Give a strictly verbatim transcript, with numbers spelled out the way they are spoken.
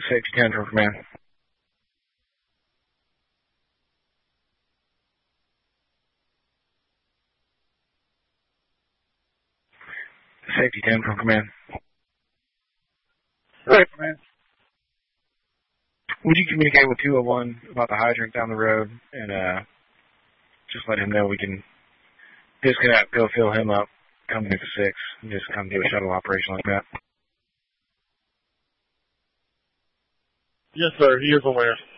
Safety ten from command. Safety ten from command. Right, command. Would you communicate with two oh one about the hydrant down the road and uh, just let him know we can disconnect, go fill him up, come in for six, and just come do a shuttle operation like that? Yes, sir. He is aware.